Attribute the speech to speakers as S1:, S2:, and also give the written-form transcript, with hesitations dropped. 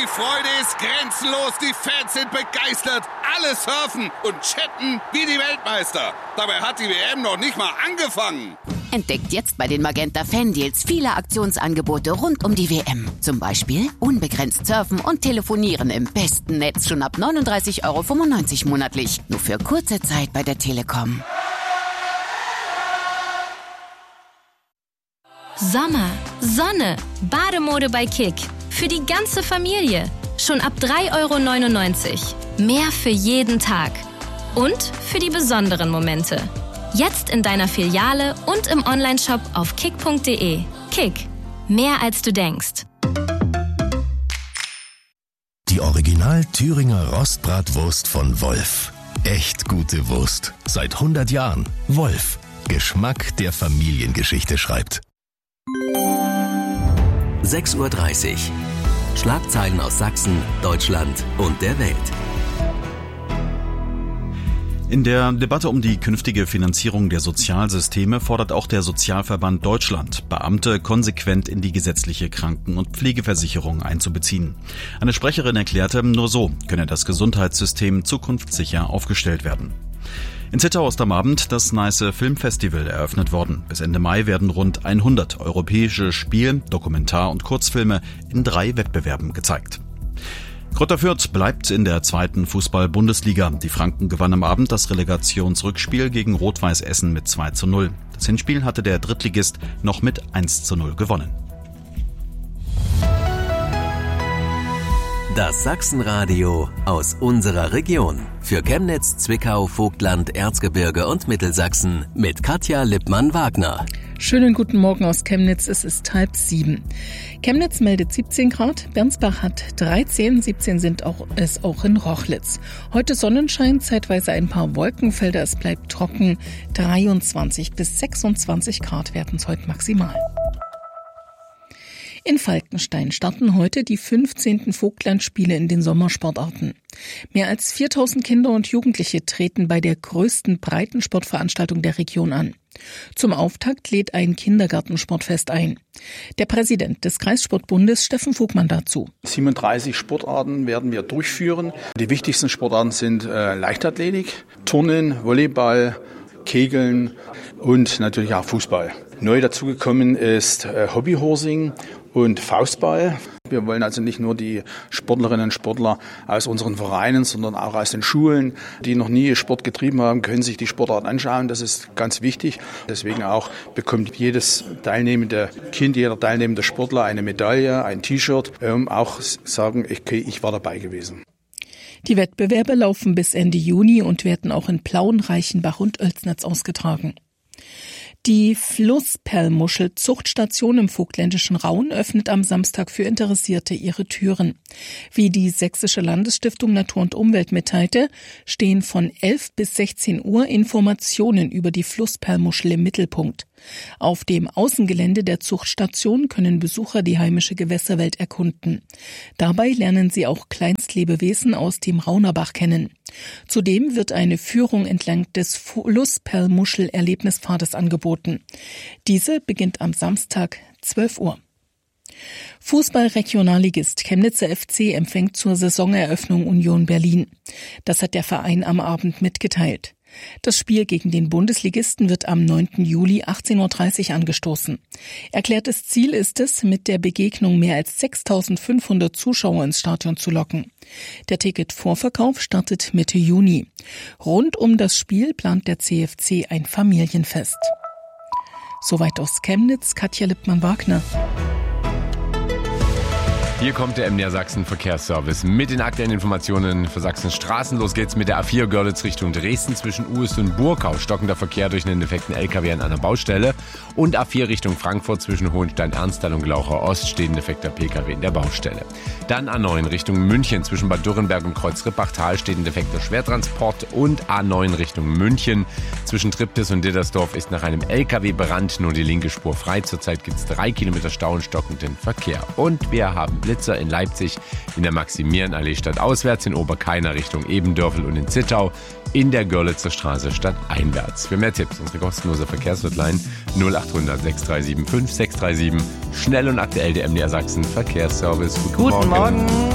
S1: Die Freude ist grenzenlos, die Fans sind begeistert, alle surfen und chatten wie die Weltmeister. Dabei hat die WM noch nicht mal angefangen.
S2: Entdeckt jetzt bei den Magenta Fan-Deals viele Aktionsangebote rund um die WM. Zum Beispiel unbegrenzt surfen und telefonieren im besten Netz schon ab 39,95 € monatlich. Nur für kurze Zeit bei der Telekom.
S3: Sommer, Sonne, Bademode bei Kick. Für die ganze Familie. Schon ab 3,99 €. Mehr für jeden Tag. Und für die besonderen Momente. Jetzt in deiner Filiale und im Onlineshop auf kick.de. Kick. Mehr als du denkst.
S4: Die Original Thüringer Rostbratwurst von Wolf. Echt gute Wurst. Seit 100 Jahren. Wolf. Geschmack, der Familiengeschichte schreibt.
S5: 6:30 Uhr. Schlagzeilen aus Sachsen, Deutschland und der Welt.
S6: In der Debatte um die künftige Finanzierung der Sozialsysteme fordert auch der Sozialverband Deutschland, Beamte konsequent in die gesetzliche Kranken- und Pflegeversicherung einzubeziehen. Eine Sprecherin erklärte, nur so könne das Gesundheitssystem zukunftssicher aufgestellt werden. In Zittau ist am Abend das Neiße Filmfestival eröffnet worden. Bis Ende Mai werden rund 100 europäische Spiel-, Dokumentar- und Kurzfilme in 3 Wettbewerben gezeigt. Greuther Fürth bleibt in der 2. Fußball-Bundesliga. Die Franken gewannen am Abend das Relegationsrückspiel gegen Rot-Weiß Essen mit 2:0. Das Hinspiel hatte der Drittligist noch mit 1:0 gewonnen.
S5: Das Sachsenradio aus unserer Region. Für Chemnitz, Zwickau, Vogtland, Erzgebirge und Mittelsachsen mit Katja Lippmann-Wagner.
S7: Schönen guten Morgen aus Chemnitz, es ist 6:30. Chemnitz meldet 17 Grad, Bernsbach hat 13, 17 sind es auch in Rochlitz. Heute Sonnenschein, zeitweise ein paar Wolkenfelder, es bleibt trocken. 23 bis 26 Grad werden es heute maximal. In Falkenstein starten heute die 15. Vogtlandspiele in den Sommersportarten. Mehr als 4.000 Kinder und Jugendliche treten bei der größten Breitensportveranstaltung der Region an. Zum Auftakt lädt ein Kindergartensportfest ein. Der Präsident des Kreissportbundes, Steffen Vogtmann, dazu.
S8: 37 Sportarten werden wir durchführen. Die wichtigsten Sportarten sind Leichtathletik, Turnen, Volleyball, Kegeln und natürlich auch Fußball. Neu dazugekommen ist Hobbyhorsing und Faustball. Wir wollen also nicht nur die Sportlerinnen und Sportler aus unseren Vereinen, sondern auch aus den Schulen, die noch nie Sport getrieben haben, können sich die Sportart anschauen. Das ist ganz wichtig. Deswegen auch bekommt jedes teilnehmende Kind, jeder teilnehmende Sportler eine Medaille, ein T-Shirt, auch sagen, okay, ich war dabei gewesen.
S7: Die Wettbewerbe laufen bis Ende Juni und werden auch in Plauen, Reichenbach und Oelsnitz ausgetragen. Die Flussperlmuschel-Zuchtstation im vogtländischen Raun öffnet am Samstag für Interessierte ihre Türen. Wie die Sächsische Landesstiftung Natur und Umwelt mitteilte, stehen von 11 bis 16 Uhr Informationen über die Flussperlmuschel im Mittelpunkt. Auf dem Außengelände der Zuchtstation können Besucher die heimische Gewässerwelt erkunden. Dabei lernen sie auch Kleinstlebewesen aus dem Raunerbach kennen. Zudem wird eine Führung entlang des Flussperlmuschel-Erlebnispfades angeboten. Diese beginnt am Samstag 12 Uhr. Fußball-Regionalligist Chemnitzer FC empfängt zur Saisoneröffnung Union Berlin. Das hat der Verein am Abend mitgeteilt. Das Spiel gegen den Bundesligisten wird am 9. Juli 18:30 Uhr angestoßen. Erklärtes Ziel ist es, mit der Begegnung mehr als 6.500 Zuschauer ins Stadion zu locken. Der Ticketvorverkauf startet Mitte Juni. Rund um das Spiel plant der CFC ein Familienfest. Soweit aus Chemnitz, Katja Lippmann-Wagner.
S9: Hier kommt der MDR Sachsen Verkehrsservice mit den aktuellen Informationen für Sachsens Straßen. Los geht's mit der A4 Görlitz Richtung Dresden zwischen Ues und Burkau. Stockender Verkehr durch einen defekten LKW an einer Baustelle. Und A4 Richtung Frankfurt zwischen Hohenstein-Ernsthal und Glaucher Ost steht ein defekter PKW in der Baustelle. Dann A9 Richtung München zwischen Bad Dürrenberg und Kreuz-Rippachtal steht ein defekter Schwertransport. Und A9 Richtung München zwischen Triptis und Dittersdorf ist nach einem LKW-Brand nur die linke Spur frei. Zurzeit gibt's 3 Kilometer Stau und stockenden Verkehr. Und wir haben Blitzer in Leipzig, in der Maximilianallee stadtauswärts, in Oberkainer Richtung Ebendörfel und in Zittau, in der Görlitzer Straße stadteinwärts. Für mehr Tipps unsere kostenlose Verkehrshotline 0800 6375 637. Schnell und aktuell der MDR Sachsen Verkehrsservice.
S10: Guten Morgen.